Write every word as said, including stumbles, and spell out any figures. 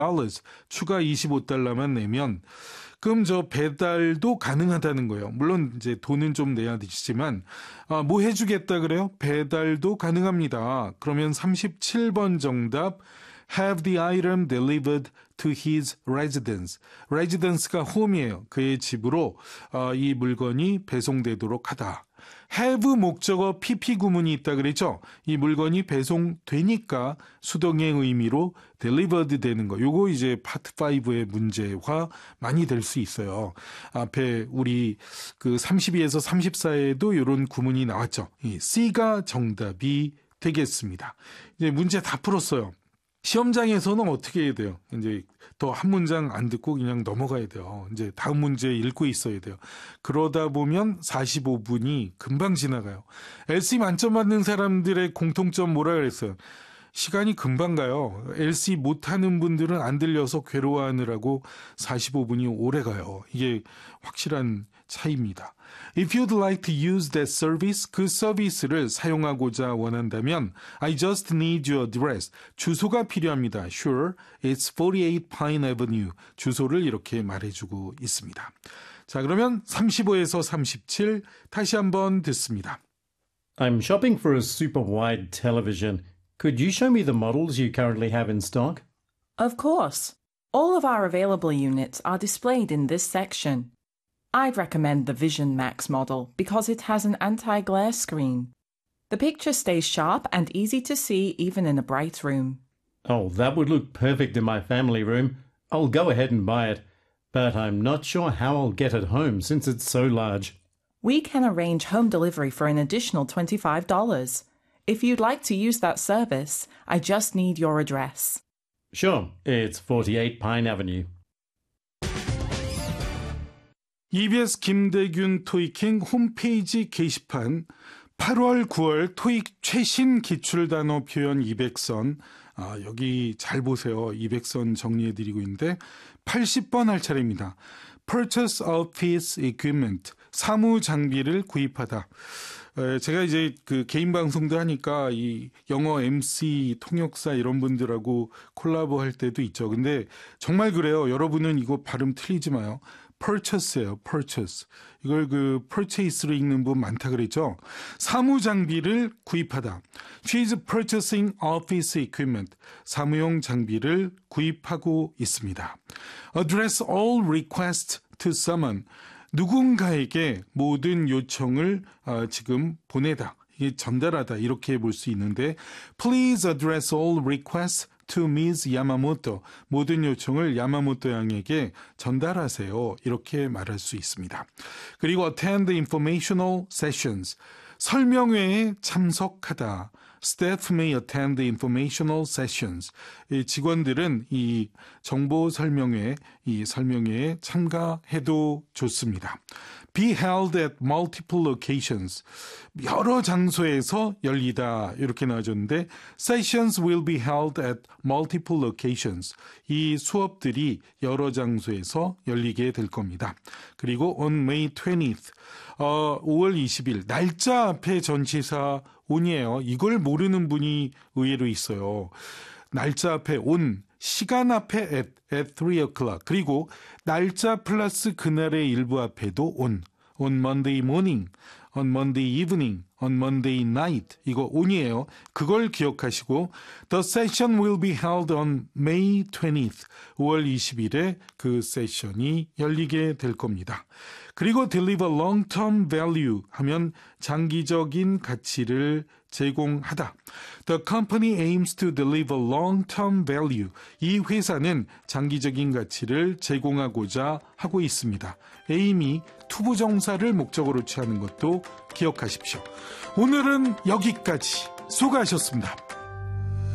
달러, 추가 이십오 달러만 내면 그럼 저 배달도 가능하다는 거예요. 물론 이제 돈은 좀 내야 되지만 아, 뭐 해주겠다 그래요? 배달도 가능합니다. 그러면 삼십칠 번 정답 have the item delivered to his residence. residence가 home이에요. 그의 집으로 어, 이 물건이 배송되도록 하다. have 목적어 pp 구문이 있다 그랬죠? 이 물건이 배송되니까 수동의 의미로 delivered 되는 거. 요거 이제 파트 오의 문제화 많이 될 수 있어요. 앞에 우리 그 삼십이에서 삼십사에도 이런 구문이 나왔죠. 이 C가 정답이 되겠습니다. 이제 문제 다 풀었어요. 시험장에서는 어떻게 해야 돼요? 이제 더 한 문장 안 듣고 그냥 넘어가야 돼요. 이제 다음 문제 읽고 있어야 돼요. 그러다 보면 사십오 분이 금방 지나가요. 엘씨 만점 받는 사람들의 공통점 뭐라 그랬어요? 시간이 금방 가요. 엘씨 못하는 분들은 안 들려서 괴로워하느라고 사십오 분이 오래 가요. 이게 확실한 차이입니다. If you'd like to use that service, 그 서비스를 사용하고자 원한다면 I just need your address. 주소가 필요합니다. Sure, it's forty-eight Pine Avenue. 주소를 이렇게 말해주고 있습니다. 자, 그러면 삼십오에서 삼십칠 다시 한번 듣습니다. I'm shopping for a super wide television. Could you show me the models you currently have in stock? Of course. All of our available units are displayed in this section. I'd recommend the Vision Max model because it has an anti-glare screen. The picture stays sharp and easy to see even in a bright room. Oh, that would look perfect in my family room. I'll go ahead and buy it. But I'm not sure how I'll get it home since it's so large. We can arrange home delivery for an additional twenty-five dollars. If you'd like to use that service, I just need your address. Sure, it's forty-eight Pine Avenue. 이비에스 김대균 토익행 홈페이지 게시판 팔월, 구월 토익 최신 기출단어 표현 이백 선. 아, 여기 잘 보세요. 이백 선 정리해드리고 있는데 팔십 번 할 차례입니다. Purchase office equipment. 사무 장비를 구입하다. 에, 제가 이제 그 개인 방송도 하니까 이 영어 엠씨 통역사 이런 분들하고 콜라보 할 때도 있죠. 근데 정말 그래요. 여러분은 이거 발음 틀리지 마요. purchase예요. purchase. 이걸 그 purchase로 읽는 분 많다 그랬죠. 사무 장비를 구입하다. She is purchasing office equipment. 사무용 장비를 구입하고 있습니다. Address all requests to someone. 누군가에게 모든 요청을 어, 지금 보내다. 이게 전달하다. 이렇게 볼 수 있는데 Please address all requests to Miz Yamamoto. 모든 요청을 야마모토 양에게 전달하세요. 이렇게 말할 수 있습니다. 그리고 attend informational sessions. 설명회에 참석하다. Staff may attend the informational sessions. 이 직원들은 이 정보 설명회, 이 설명회에 참가해도 좋습니다. Be held at multiple locations. 여러 장소에서 열리다 이렇게 나와줬는데 Sessions will be held at multiple locations. 이 수업들이 여러 장소에서 열리게 될 겁니다. 그리고 on May twentieth, 어, 오월 이십일 날짜 앞에 전치사 on이에요. 이걸 모르는 분이 의외로 있어요. 날짜 앞에 on, 시간 앞에 at, at three o'clock. 그리고 날짜 플러스 그날의 일부 앞에도 on. on Monday morning, on Monday evening, on Monday night. 이거 on이에요. 그걸 기억하시고 The session will be held on May twentieth. 오월 이십일에 그 세션이 열리게 될 겁니다. 그리고 deliver long-term value 하면 장기적인 가치를 제공하다. The company aims to deliver long-term value. 이 회사는 장기적인 가치를 제공하고자 하고 있습니다. aim이 투부정사를 목적으로 취하는 것도 기억하십시오. 오늘은 여기까지. 수고하셨습니다.